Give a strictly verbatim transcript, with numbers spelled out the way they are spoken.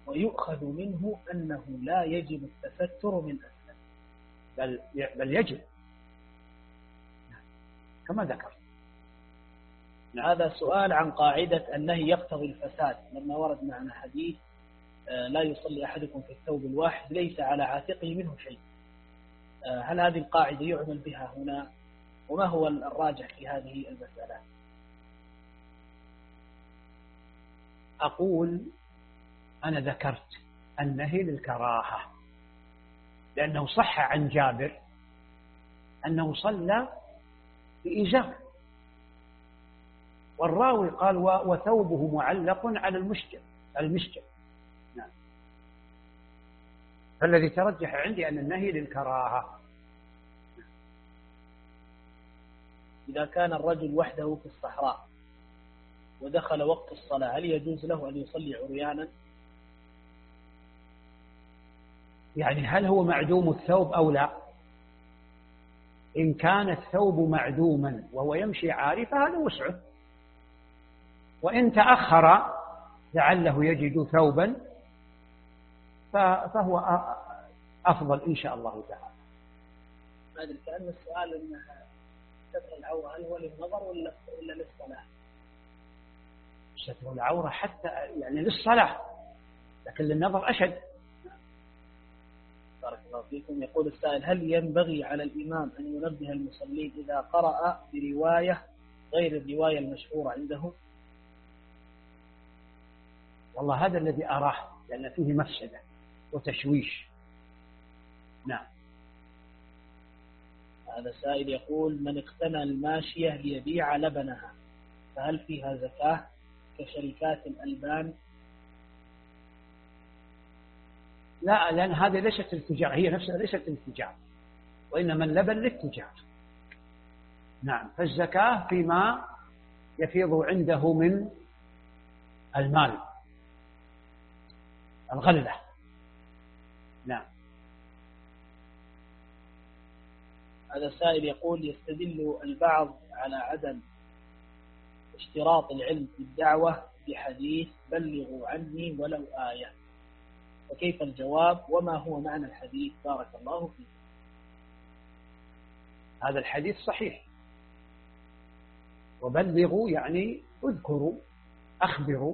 ويؤخذ منه أنه لا يجب التستر من أسفل، بل, بل يجب كما ذكر. هذا سؤال عن قاعدة النهي يقتضي الفساد، لما ورد معنا حديث لا يصلي أحدكم في الثوب الواحد ليس على عاتقه منه شيء. هل هذه القاعدة يعمل بها هنا؟ وما هو الراجح في هذه المسألة؟ أقول أنا ذكرت النهي للكراهة، لأنه صح عن جابر أنه صلى بإزار، والراوي قال وثوبه معلق على المشجع المشجع. نعم. فالذي ترجح عندي أن النهي للكراهة. إذا كان الرجل وحده في الصحراء ودخل وقت الصلاة هل يجوز له أن يصلي عريانا؟ يعني هل هو معدوم الثوب أو لا؟ إن كان الثوب معدوما وهو يمشي عاري فهذا وسعه، وإن تأخر لعله يجد ثوبا فهو أفضل إن شاء الله تعالى. ما أدري، كأن السؤال أن ستر العورة هل هو للنظر ولا ولا للصلاة؟ ستر العورة حتى يعني للصلاة، لكن للنظر أشد. بارك الله فيكم. يقول السائل: هل ينبغي على الإمام أن ينبه المصلين إذا قرأ برواية غير الرواية المشهورة عنده؟ والله هذا الذي أراه، لأن فيه مفسدة وتشويش. نعم. هذا سائل يقول: من اقتنى الماشية ليبيع لبنها فهل فيها زكاة كشركات الألبان؟ لا، لأن هذه ليست التجارة، هي نفسها ليست التجارة، وإنما اللبن للتجارة. نعم. فالزكاة فيما يفيض عنده من المال، الغلة. نعم. هذا سائل يقول: يستدل البعض على عدم اشتراط العلم في الدعوة بحديث بلغوا عني ولو آية، فكيف الجواب وما هو معنى الحديث؟ بارك الله فيك. هذا الحديث صحيح، وبلغوا يعني اذكروا، أخبروا